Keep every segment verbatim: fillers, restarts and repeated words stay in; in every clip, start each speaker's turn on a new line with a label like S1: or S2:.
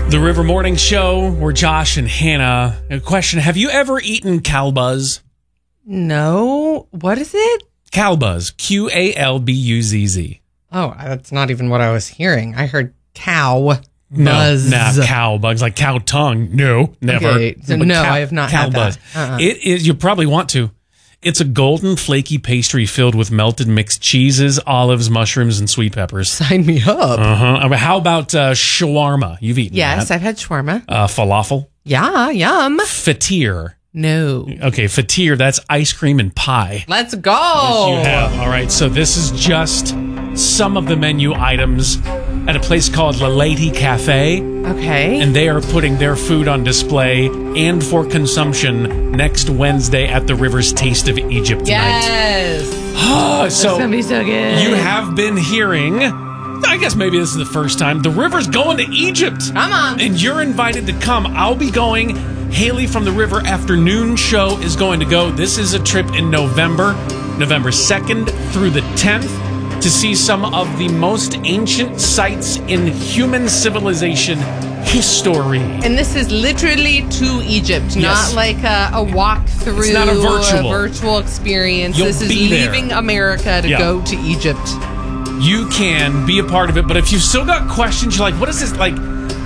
S1: The River Morning Show, we're Josh and Hannah. A question, have you ever eaten Calbuzz?
S2: No. What is it?
S1: Calbuzz, Q A L B U Z Z.
S2: Oh, that's not even what I was hearing. I heard cow
S1: No,
S2: buzz.
S1: nah, cow bugs, like cow tongue. No, never.
S2: Okay, so
S1: But
S2: no,
S1: cow-
S2: I have not
S1: cow
S2: had
S1: buzz.
S2: that. Uh-uh.
S1: It is, you probably want to. It's a golden, flaky pastry filled with melted mixed cheeses, olives, mushrooms, and sweet peppers.
S2: Sign me up.
S1: Uh-huh. How about uh, shawarma? You've eaten
S2: Yes,
S1: that.
S2: I've had shawarma.
S1: Uh, falafel?
S2: Yeah, yum.
S1: Fatir.
S2: No.
S1: Okay, fatir, that's ice cream and pie.
S2: Let's go.
S1: You have. All right, so this is just some of the menu items at a place called La Lady Cafe,
S2: Okay.
S1: and they are putting their food on display and for consumption next Wednesday at the River's Taste of Egypt tonight.
S2: yes.
S1: Ah, so
S2: It's gonna be so good.
S1: you have been hearing, I guess maybe this is the first time, the River's going to Egypt.
S2: Come on.
S1: And you're invited to come. I'll be going. Haley from the River Afternoon Show is going to go. This is a trip in November, November second through the tenth, to see some of the most ancient sites in human civilization history.
S2: And this is literally to Egypt,
S1: Yes.
S2: not like a, a walk through
S1: It's not a virtual.
S2: virtual experience.
S1: You'll
S2: this is
S1: be there.
S2: leaving America to
S1: Yeah.
S2: go to Egypt.
S1: You can be a part of it, but if you've still got questions, you're like, what is this, like,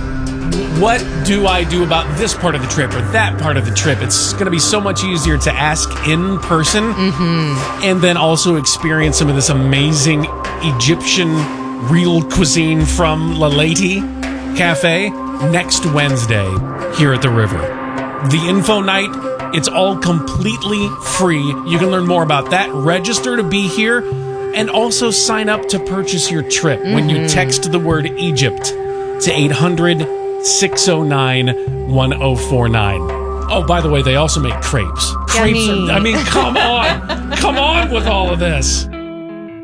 S1: what do I do about this part of the trip or that part of the trip? It's going to be so much easier to ask in person
S2: Mm-hmm.
S1: and then also experience some of this amazing Egyptian real cuisine from La Lady Cafe next Wednesday here at the River. The info night, it's all completely free. You can learn more about that. Register to be here and also sign up to purchase your trip when you text the word Egypt to eight hundred, six oh nine, one oh four nine. Oh, by the way, they also make crepes. Crepes
S2: Yummy.
S1: are, I mean, come on. Come on with all of this.